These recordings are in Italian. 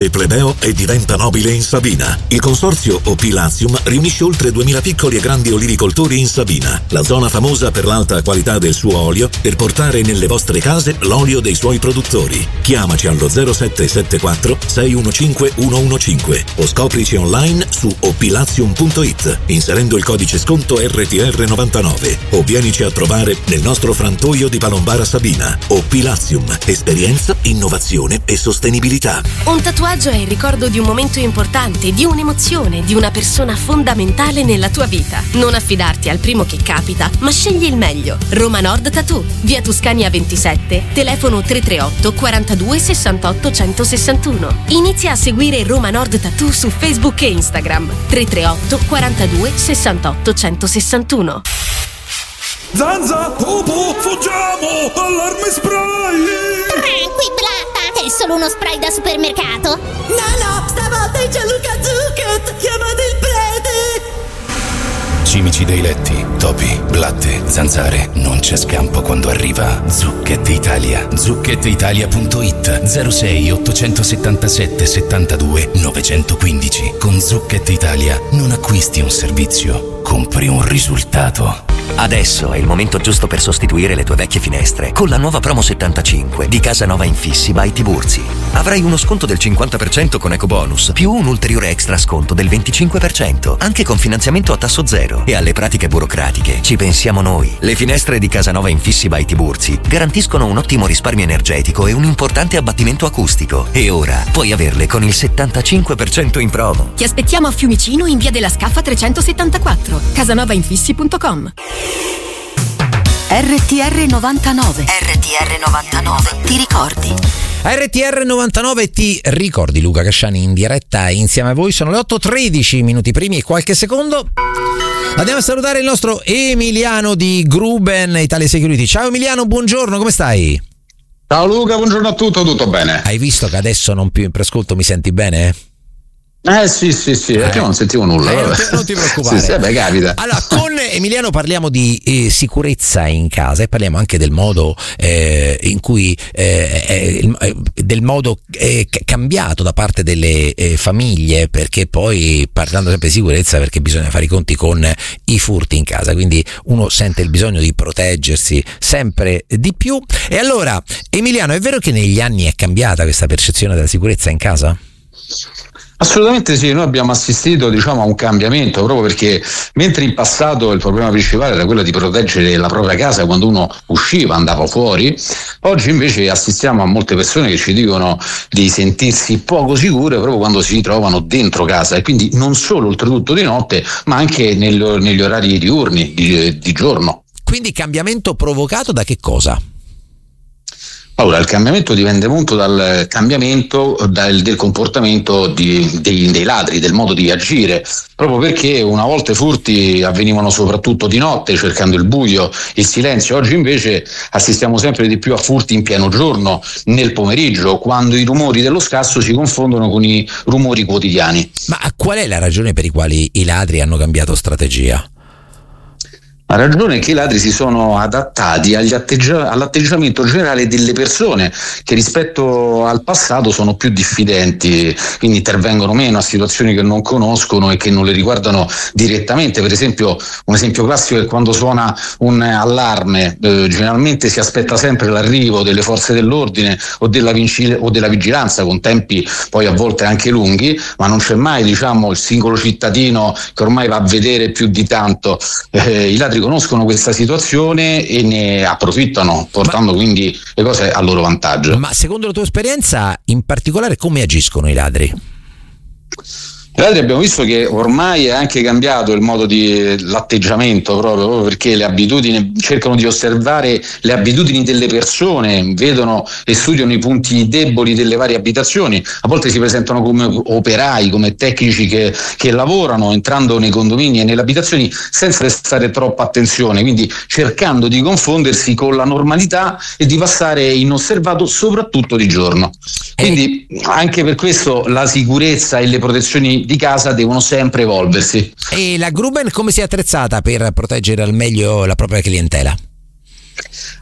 il plebeo e diventa nobile in Sabina. Il consorzio OP Latium riunisce oltre 2000 piccoli e grandi olivicoltori in Sabina, la zona famosa per l'alta qualità del suo olio, per portare nelle vostre case l'olio dei suoi produttori. Chiamaci allo 0774 615 115 o scoprici online su oplatium.it inserendo il codice sconto RTR99 o vienici a trovare nel nostro frantoio di Palombara Sabina. OP Latium, esperienza, innovazione e sostenibilità. Un tatuaggio è il ricordo di un momento importante, di un'emozione, di una persona fondamentale nella tua vita. Non affidarti al primo che capita, ma scegli il meglio. Roma Nord Tattoo, via Tuscania 27, telefono 338 42 68 161. Inizia a seguire Roma Nord Tattoo su Facebook e Instagram. 338 42 68 161. Zanza, Popo, fuggiamo! Allarme spray! Tranqui, Blatta! È solo uno spray da supermercato! No, stavolta è Gianluca Zucchet! Chiamate il prete! Cimici dei letti, topi, blatte, zanzare, non c'è scampo quando arriva Zucchet Italia. ZucchetItalia.it 06 877 72 915. Con Zucchet Italia non acquisti un servizio, compri un risultato. Adesso è il momento giusto per sostituire le tue vecchie finestre con la nuova promo 75 di Casanova Infissi by Tiburzi. Avrai uno sconto del 50% con ecobonus più un ulteriore extra sconto del 25% anche con finanziamento a tasso zero. E alle pratiche burocratiche ci pensiamo noi. Le finestre di Casanova Infissi by Tiburzi garantiscono un ottimo risparmio energetico e un importante abbattimento acustico. E ora puoi averle con il 75% in promo. Ti aspettiamo a Fiumicino in via della Scaffa 374, casanovainfissi.com. RTR 99. RTR 99. Ti ricordi? RTR 99 ti ricordi. Luca Casciani in diretta insieme a voi. Sono le 8:13 minuti primi e qualche secondo. Andiamo a salutare il nostro Emiliano di Gruben Italia Security. Ciao Emiliano, buongiorno, come stai? Ciao Luca, buongiorno a tutto bene. Hai visto che adesso non più in prescolto mi senti bene? Sì, perché non sentivo nulla. Non ti preoccupare. Sì, beh, capita. Allora, con Emiliano parliamo di sicurezza in casa e parliamo anche del modo in cui del modo cambiato da parte delle famiglie, perché poi parlando sempre di sicurezza, perché bisogna fare i conti con i furti in casa, quindi uno sente il bisogno di proteggersi sempre di più. E allora, Emiliano, è vero che negli anni è cambiata questa percezione della sicurezza in casa? Assolutamente sì, noi abbiamo assistito a un cambiamento, proprio perché mentre in passato il problema principale era quello di proteggere la propria casa quando uno usciva, andava fuori, oggi invece assistiamo a molte persone che ci dicono di sentirsi poco sicure proprio quando si trovano dentro casa, e quindi non solo oltretutto di notte ma anche negli orari diurni, di giorno. Quindi cambiamento provocato da che cosa? Allora, il cambiamento dipende molto dal cambiamento del comportamento dei ladri, del modo di agire, proprio perché una volta i furti avvenivano soprattutto di notte, cercando il buio, il silenzio. Oggi invece assistiamo sempre di più a furti in pieno giorno, nel pomeriggio, quando i rumori dello scasso si confondono con i rumori quotidiani. Ma qual è la ragione per i quali i ladri hanno cambiato strategia? La ragione è che i ladri si sono adattati all'atteggiamento generale delle persone, che rispetto al passato sono più diffidenti, quindi intervengono meno a situazioni che non conoscono e che non le riguardano direttamente. Per esempio, un esempio classico è quando suona un allarme, generalmente si aspetta sempre l'arrivo delle forze dell'ordine o della vigilanza, con tempi poi a volte anche lunghi, ma non c'è mai il singolo cittadino che ormai va a vedere più di tanto. I ladri conoscono questa situazione e ne approfittano, portando quindi le cose a loro vantaggio. Ma secondo la tua esperienza, in particolare, come agiscono i ladri? I ladri abbiamo visto che ormai è anche cambiato il modo l'atteggiamento, proprio perché le abitudini, cercano di osservare le abitudini delle persone, vedono e studiano i punti deboli delle varie abitazioni. A volte si presentano come operai, come tecnici che lavorano entrando nei condomini e nelle abitazioni senza prestare troppa attenzione, quindi cercando di confondersi con la normalità e di passare inosservato soprattutto di giorno. Quindi anche per questo la sicurezza e le protezioni di casa devono sempre evolversi. E la Gruben come si è attrezzata per proteggere al meglio la propria clientela?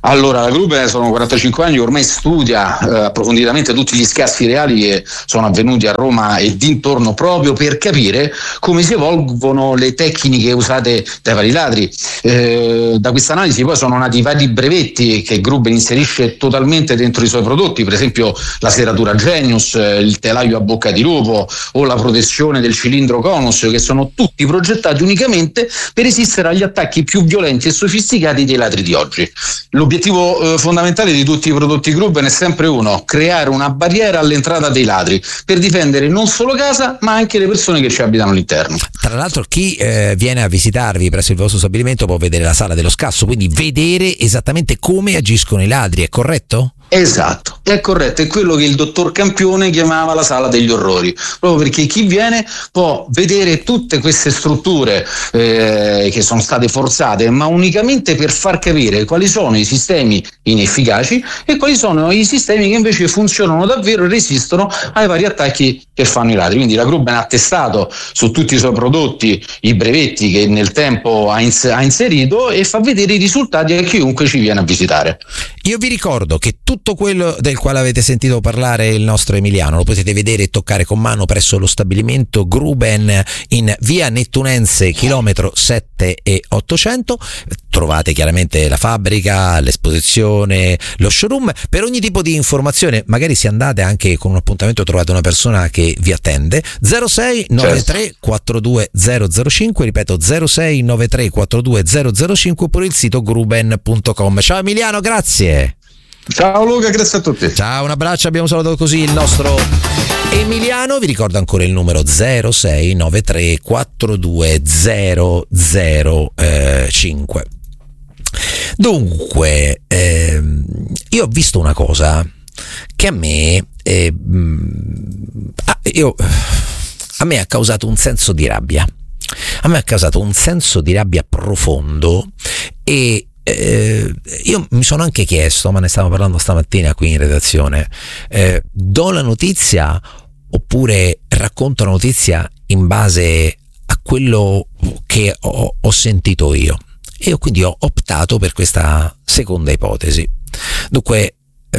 Allora, la Gruben sono 45 anni, ormai studia approfonditamente tutti gli scassi reali che sono avvenuti a Roma e dintorno, proprio per capire come si evolvono le tecniche usate dai vari ladri. Da questa analisi poi sono nati vari brevetti che Gruben inserisce totalmente dentro i suoi prodotti, per esempio la serratura Genius, il telaio a bocca di lupo o la protezione del cilindro Conus, che sono tutti progettati unicamente per resistere agli attacchi più violenti e sofisticati dei ladri di oggi. L'obiettivo fondamentale di tutti i prodotti Gruben è sempre uno: creare una barriera all'entrata dei ladri per difendere non solo casa ma anche le persone che ci abitano all'interno. Tra l'altro chi viene a visitarvi presso il vostro stabilimento può vedere la sala dello scasso, quindi vedere esattamente come agiscono i ladri, è corretto? Esatto, è corretto, è quello che il dottor Campione chiamava la sala degli orrori, proprio perché chi viene può vedere tutte queste strutture che sono state forzate, ma unicamente per far capire quali sono i sistemi inefficaci e quali sono i sistemi che invece funzionano davvero e resistono ai vari attacchi che fanno i ladri. Quindi la Gruben ha testato su tutti i suoi prodotti i brevetti che nel tempo ha inserito e fa vedere i risultati a chiunque ci viene a visitare. Io vi ricordo che tutto quello del quale avete sentito parlare il nostro Emiliano lo potete vedere e toccare con mano presso lo stabilimento Gruben in via Nettunense chilometro 7,800. Trovate chiaramente la fabbrica, l'esposizione, lo showroom. Per ogni tipo di informazione, magari se andate anche con un appuntamento, trovate una persona che vi attende. 0693 42 005, ripeto 0693 42 005, oppure il sito gruben.com. Ciao Emiliano, grazie. Ciao Luca, grazie a tutti. Ciao, un abbraccio, abbiamo salutato così il nostro Emiliano. Vi ricordo ancora il numero 0693 42 005. Dunque, io ho visto una cosa che a me ha causato un senso di rabbia. A me ha causato un senso di rabbia profondo e io mi sono anche chiesto, ma ne stavamo parlando stamattina qui in redazione, do la notizia oppure racconto la notizia in base a quello che ho sentito io, e io quindi ho optato per questa seconda ipotesi. Dunque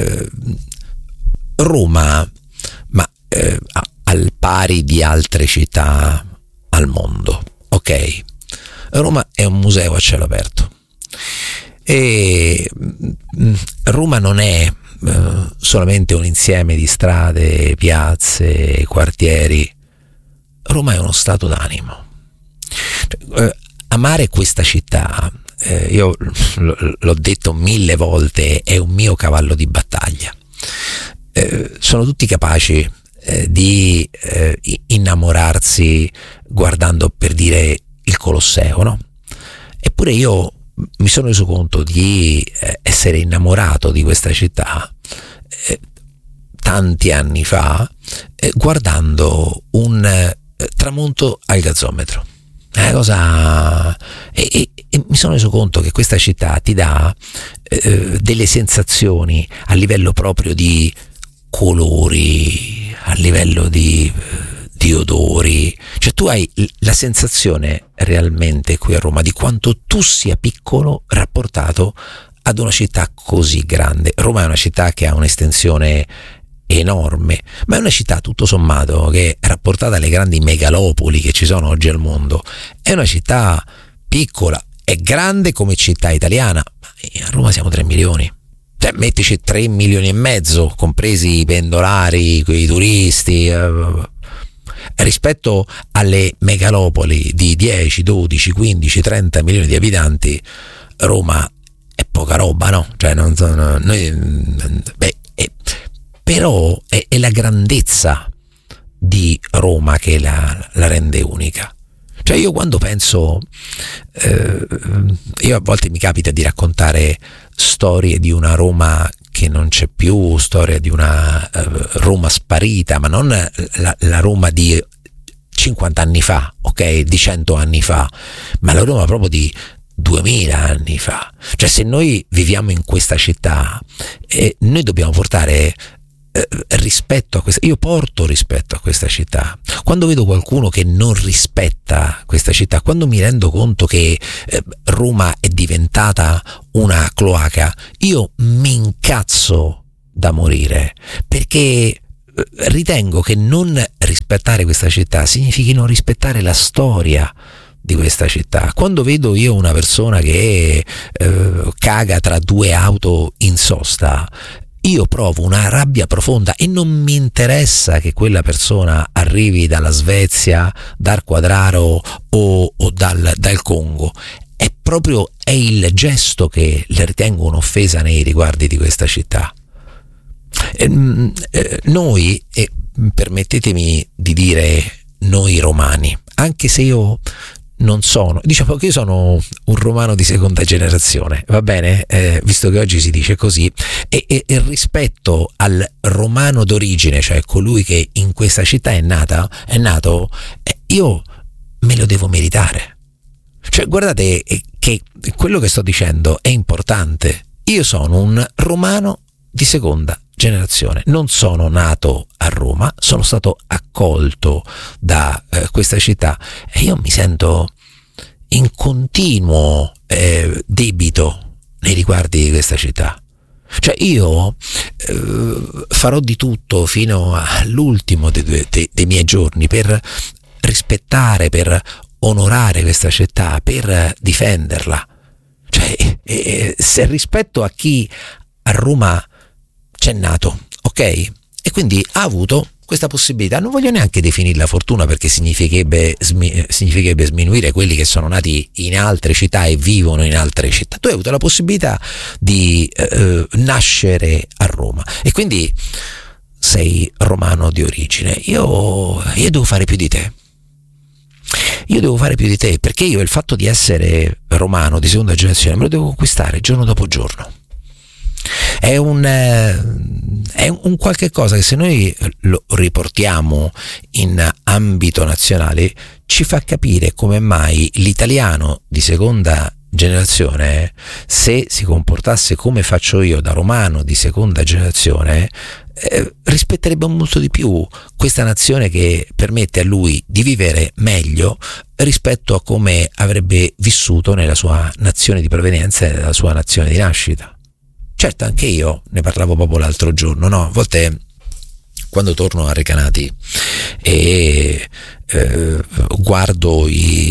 Roma, ma al pari di altre città al mondo, ok? Roma è un museo a cielo aperto. E Roma non è solamente un insieme di strade, piazze, quartieri. Roma è uno stato d'animo. Amare questa città, io l'ho detto 1000 volte, è un mio cavallo di battaglia. Sono tutti capaci di innamorarsi guardando, per dire, il Colosseo, no? Eppure io mi sono reso conto di essere innamorato di questa città tanti anni fa guardando un tramonto al gazzometro. È una cosa, e mi sono reso conto che questa città ti dà delle sensazioni a livello proprio di colori, a livello di odori, cioè tu hai la sensazione realmente qui a Roma di quanto tu sia piccolo rapportato ad una città così grande. Roma è una città che ha un'estensione enorme, ma è una città tutto sommato che, rapportata alle grandi megalopoli che ci sono oggi al mondo, è una città piccola, è grande come città italiana, ma a Roma siamo 3 milioni. Cioè, mettici 3 milioni e mezzo, compresi i pendolari, quei turisti, rispetto alle megalopoli di 10, 12, 15, 30 milioni di abitanti. Roma è poca roba, no? Cioè, però è la grandezza di Roma che la rende unica. Cioè, io quando penso, io a volte mi capita di raccontare storie di una Roma che non c'è più, storia di una Roma sparita, ma non la Roma di 50 anni fa, ok, di 100 anni fa, ma la Roma proprio di 2000 anni fa. Cioè, se noi viviamo in questa città, noi dobbiamo portare rispetto a questa, io porto rispetto a questa città. Quando vedo qualcuno che non rispetta questa città, quando mi rendo conto che Roma è diventata una cloaca, io mi incazzo da morire, perché ritengo che non rispettare questa città significhi non rispettare la storia di questa città. Quando vedo io una persona che caga tra due auto in sosta, io provo una rabbia profonda, e non mi interessa che quella persona arrivi dalla Svezia, dal Quadraro o dal Congo. È il gesto che le ritengo un'offesa nei riguardi di questa città. Noi, e permettetemi di dire noi romani, anche se io non sono, diciamo che io sono un romano di seconda generazione, va bene, visto che oggi si dice così, e rispetto al romano d'origine, cioè colui che in questa città è nato, io me lo devo meritare. Cioè, guardate che quello che sto dicendo è importante. Io sono un romano di seconda generazione, non sono nato a Roma, sono stato accolto da questa città, e io mi sento in continuo debito nei riguardi di questa città. Cioè, io farò di tutto fino all'ultimo dei miei giorni per rispettare, per onorare questa città, per difenderla. Cioè, se rispetto a chi a Roma c'è nato, ok? E quindi ha avuto questa possibilità. Non voglio neanche definirla fortuna, perché significherebbe sminuire quelli che sono nati in altre città e vivono in altre città. Tu hai avuto la possibilità di nascere a Roma, e quindi sei romano di origine. Io devo fare più di te. Io devo fare più di te, perché io il fatto di essere romano di seconda generazione me lo devo conquistare giorno dopo giorno. È un qualche cosa che, se noi lo riportiamo in ambito nazionale, ci fa capire come mai l'italiano di seconda generazione, se si comportasse come faccio io da romano di seconda generazione, rispetterebbe molto di più questa nazione che permette a lui di vivere meglio rispetto a come avrebbe vissuto nella sua nazione di provenienza e nella sua nazione di nascita. Certo, anche io ne parlavo proprio l'altro giorno, no? A volte, quando torno a Recanati e guardo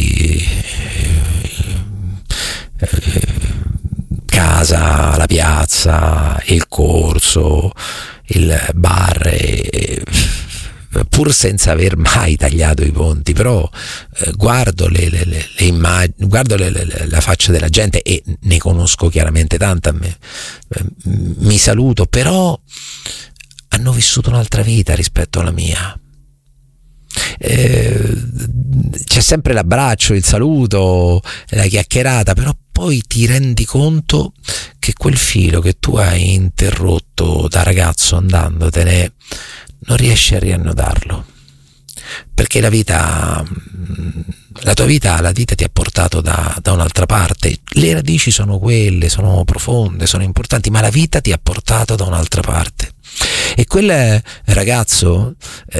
casa, la piazza, il corso, il bar, pur senza aver mai tagliato i ponti, però guardo le immagini, guardo la faccia della gente, e ne conosco chiaramente tanta, mi saluto, però hanno vissuto un'altra vita rispetto alla mia. C'è sempre l'abbraccio, il saluto, la chiacchierata, però poi ti rendi conto che quel filo che tu hai interrotto da ragazzo andandotene non riesci a riannodarlo, perché la tua vita ti ha portato da un'altra parte. Le radici sono quelle, sono profonde, sono importanti, ma la vita ti ha portato da un'altra parte. E quel ragazzo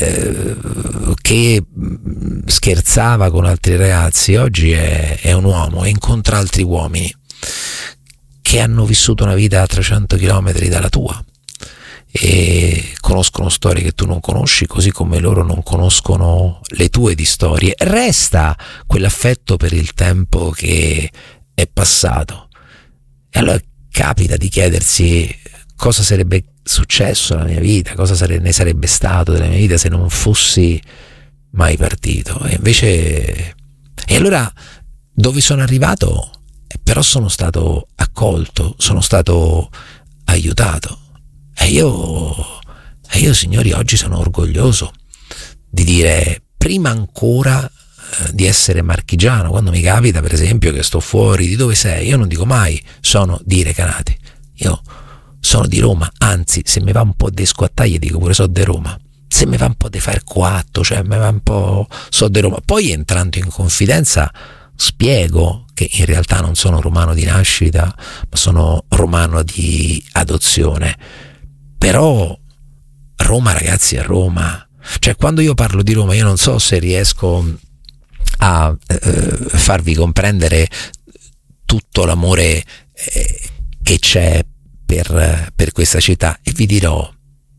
che scherzava con altri ragazzi oggi è un uomo, e incontra altri uomini che hanno vissuto una vita a 300 chilometri dalla tua, e conoscono storie che tu non conosci, così come loro non conoscono le tue di storie. Resta quell'affetto per il tempo che è passato, e allora capita di chiedersi cosa sarebbe successo nella mia vita, cosa ne sarebbe stato della mia vita se non fossi mai partito. E invece, e allora dove sono arrivato? Però sono stato accolto, sono stato aiutato. E io, signori, oggi sono orgoglioso di dire, prima ancora di essere marchigiano, quando mi capita, per esempio, che sto fuori, di dove sei? Io non dico mai sono di Recanati, io sono di Roma, anzi, se mi va un po' di squattaglie dico pure so di Roma, se mi va un po' di fare coatto, cioè mi va un po' so di Roma. Poi, entrando in confidenza, spiego che in realtà non sono romano di nascita, ma sono romano di adozione. Però Roma, ragazzi, è Roma. Cioè, quando io parlo di Roma, io non so se riesco a farvi comprendere tutto l'amore che c'è per questa città, e vi dirò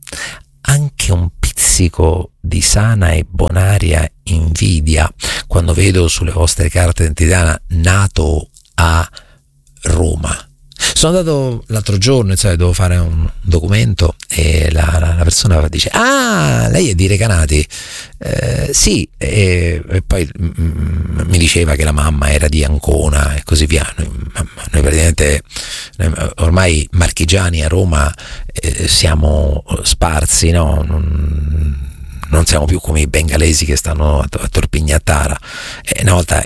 anche un pizzico di sana e bonaria invidia quando vedo sulle vostre carte d'identità nato a Roma. Sono andato l'altro giorno, devo fare un documento, e la persona dice: ah, lei è di Recanati? Sì, e poi mi diceva che la mamma era di Ancona e così via. Noi praticamente ormai marchigiani a Roma siamo sparsi, no? Non siamo più come i bengalesi che stanno a Torpignattara. Una volta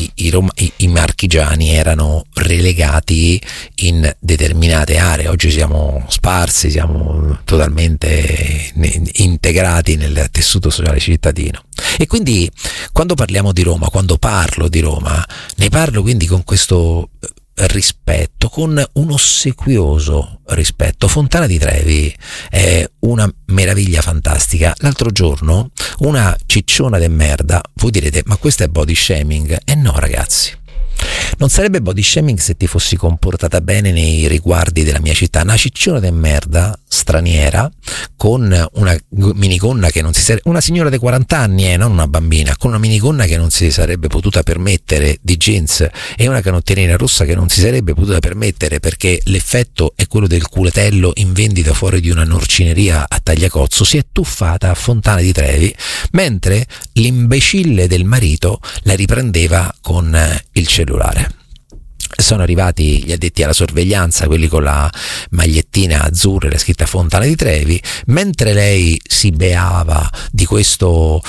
i marchigiani erano relegati in determinate aree, oggi siamo sparsi, siamo totalmente integrati nel tessuto sociale cittadino. E quindi quando parliamo di Roma, quando parlo di Roma, ne parlo quindi con questo rispetto, con un ossequioso rispetto. Fontana di Trevi è una meraviglia fantastica. L'altro giorno una cicciona de merda, voi direte: ma questo è body shaming? No, ragazzi, non sarebbe body shaming se ti fossi comportata bene nei riguardi della mia città. Una cicciona de merda straniera con una minigonna che non si sarebbe, una signora di 40 anni, non una bambina, con una minigonna che non si sarebbe potuta permettere, di jeans, e una canottierina rossa che non si sarebbe potuta permettere perché l'effetto è quello del culetello in vendita fuori di una norcineria a Tagliacozzo, si è tuffata a Fontana di Trevi mentre l'imbecille del marito la riprendeva con il cellulare. Sono arrivati gli addetti alla sorveglianza, quelli con la magliettina azzurra e la scritta Fontana di Trevi, mentre lei si beava di questo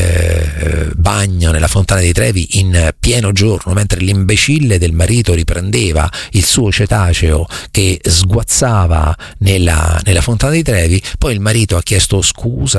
bagno nella Fontana di Trevi in pieno giorno, mentre l'imbecille del marito riprendeva il suo cetaceo che sguazzava nella Fontana di Trevi. Poi il marito ha chiesto scusa,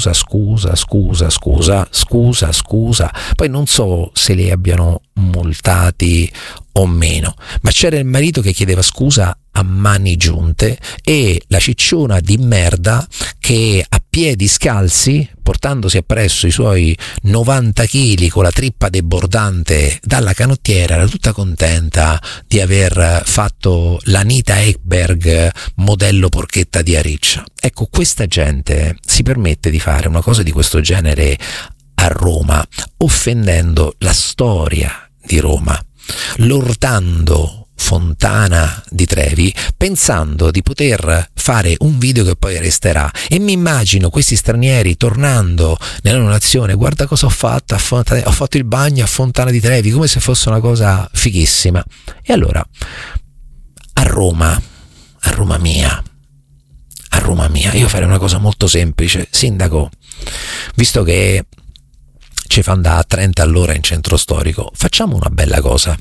poi non so se li abbiano multati o meno, ma c'era il marito che chiedeva scusa a mani giunte e la cicciona di merda che a piedi scalzi, portandosi appresso i suoi 90 kg con la trippa debordante dalla canottiera, era tutta contenta di aver fatto l'Anita Ekberg modello porchetta di Ariccia. Ecco, questa gente si permette di fare una cosa di questo genere a Roma, offendendo la storia di Roma, lordando Fontana di Trevi, pensando di poter fare un video che poi resterà. E mi immagino questi stranieri tornando nella loro nazione: guarda cosa ho fatto, ho fatto il bagno a Fontana di Trevi, come se fosse una cosa fighissima. E allora a Roma mia, io farei una cosa molto semplice. Sindaco, visto che ci fa andare a 30 all'ora in centro storico, facciamo una bella cosa.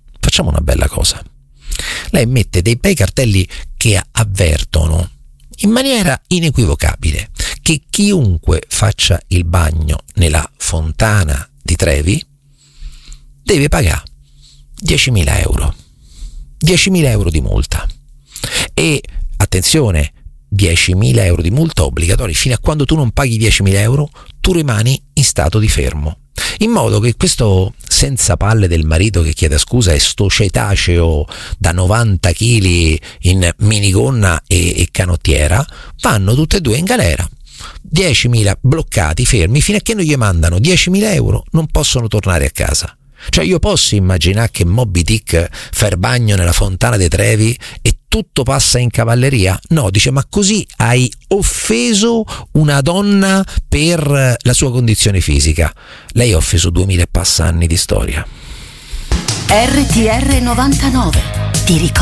Lei mette dei bei cartelli che avvertono in maniera inequivocabile che chiunque faccia il bagno nella Fontana di Trevi deve pagare 10.000 euro. 10.000 euro di multa. E attenzione, 10.000 euro di multa obbligatori. Fino a quando tu non paghi 10.000 euro tu rimani in stato di fermo, in modo che questo senza palle del marito che chiede scusa e sto cetaceo da 90 kg in minigonna e canottiera vanno tutte e due in galera. 10.000 bloccati, fermi, fino a che non gli mandano 10.000 euro non possono tornare a casa. Cioè, io posso immaginare che Moby Dick fa il bagno nella Fontana dei Trevi e tutto passa in cavalleria? No, dice: ma così hai offeso una donna per la sua condizione fisica. Lei ha offeso 2000 e passa anni di storia. RTR 99 ti ricorda